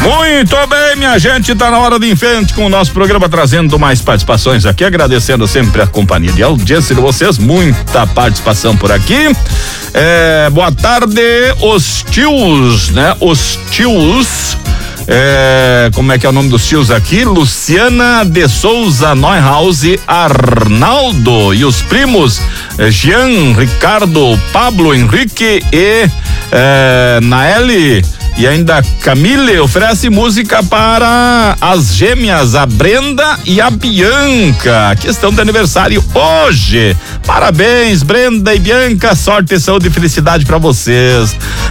Muito bem, minha gente, tá na hora de ir em frente com o nosso programa, trazendo mais participações aqui, agradecendo sempre a companhia de audiência de vocês, muita participação por aqui. Boa tarde, os tios, né? Os tios, como é que é o nome dos tios aqui? Luciana de Souza Neuhaus, Arnaldo e os primos Jean, Ricardo, Pablo, Henrique e Naeli. E ainda Camille oferece música para as gêmeas, a Brenda e a Bianca, que estão de aniversário hoje. Parabéns, Brenda e Bianca, sorte, saúde e felicidade para vocês.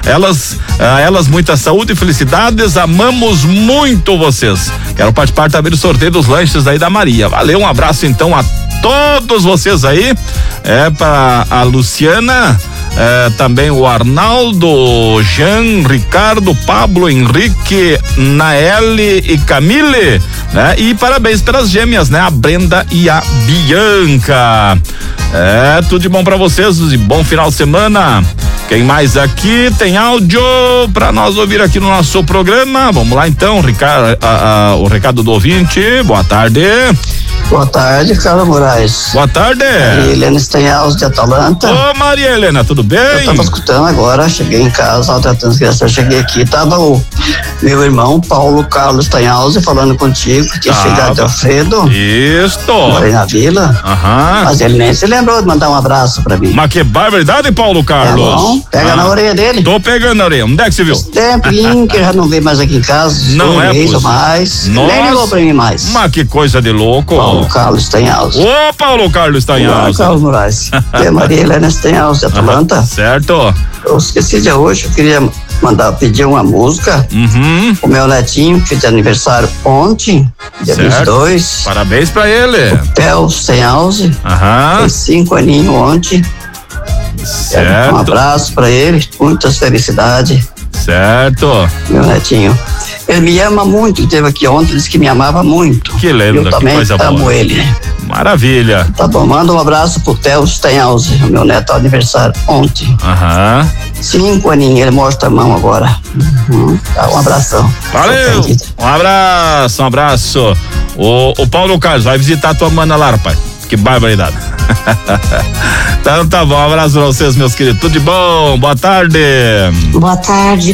Elas muita saúde e felicidades, amamos muito vocês. Quero participar também do sorteio dos lanches aí da Maria. Valeu, um abraço então a todos vocês aí. Para a Luciana, também o Arnaldo, Jean, Ricardo, Pablo, Henrique, Naeli e Camille, né? E parabéns pelas gêmeas, né? A Brenda e a Bianca. Tudo de bom pra vocês e bom final de semana. Quem mais aqui tem áudio pra nós ouvir aqui no nosso programa? Vamos lá então, o recado do ouvinte. Boa tarde. Boa tarde, Carlos Moraes. Boa tarde. Maria Helena Stenhaus de Atalanta. Ô, Maria Helena, tudo bem? Eu tava escutando agora, cheguei em casa, tratando as crianças, cheguei aqui, tava o meu irmão Paulo Carlos Stenhaus falando contigo, que tinha chegado de Alfredo. Isso. Morei na vila. Aham. Mas ele nem se lembrou de mandar um abraço pra mim. Mas que barbaridade, Paulo Carlos. Tá bom, pega na orelha dele. Tô pegando na orelha, onde é que você viu? Tempinho que já não veio mais aqui em casa. Não é possível. Mais. Nossa. Nem ligou pra mim mais. Mas que coisa de louco. Paulo Carlos Stenhaus. Ô, Paulo Carlos Stenhaus. Carlos Moraes. E a Maria Helena Stenhaus de Atalanta. Certo. Eu esqueci de hoje, eu queria pedir uma música. O meu netinho, que fez aniversário ontem, dia 22. Parabéns pra ele. Theo Stenhaus. Fez 5 aninhos ontem. Certo. Um abraço pra ele, muitas felicidades. Certo. Meu netinho. Ele me ama muito, ele esteve aqui ontem, disse que me amava muito. Que lindo, eu também coisa amo boa. ele. Maravilha. Tá bom, manda um abraço pro Theo Stenhaus, meu neto aniversário ontem. 5 aninhos, ele mostra a mão agora. Tá, um abração. Valeu. Um abraço. O Paulo Carlos, vai visitar a tua mana lá, rapaz. Que barbaridade. Então tá bom, um abraço pra vocês, meus queridos. Tudo de bom, boa tarde. Boa tarde,